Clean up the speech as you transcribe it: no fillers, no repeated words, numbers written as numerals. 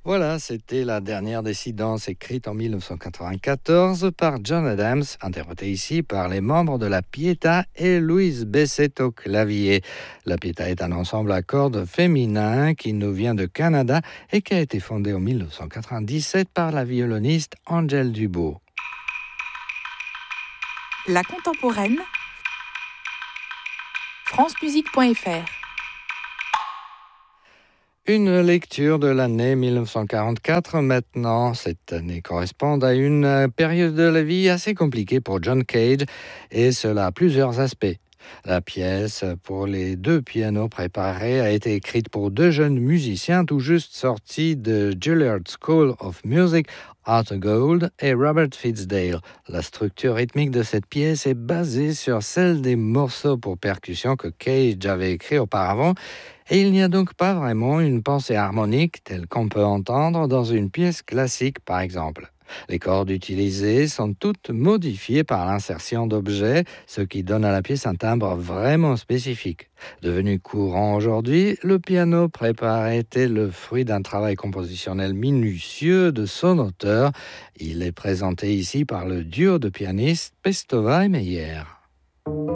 Voilà, c'était la dernière dissidence écrite en 1994 par John Adams, interprétée ici par les membres de la Pietà et Louise Bessette au clavier. La Pietà est un ensemble à cordes féminin qui nous vient de Canada et qui a été fondé en 1997 par la violoniste Angèle Dubois. La contemporaine, francemusique.fr. Une lecture de l'année 1944 maintenant. Cette année correspond à une période de la vie assez compliquée pour John Cage et cela a plusieurs aspects. La pièce pour les deux pianos préparés a été écrite pour deux jeunes musiciens tout juste sortis de Juilliard School of Music, Arthur Gold et Robert Fitzdale. La structure rythmique de cette pièce est basée sur celle des morceaux pour percussion que Cage avait écrits auparavant. Et il n'y a donc pas vraiment une pensée harmonique telle qu'on peut entendre dans une pièce classique, par exemple. Les cordes utilisées sont toutes modifiées par l'insertion d'objets, ce qui donne à la pièce un timbre vraiment spécifique. Devenu courant aujourd'hui, le piano préparé était le fruit d'un travail compositionnel minutieux de son auteur. Il est présenté ici par le duo de pianistes Pestova et Meyer.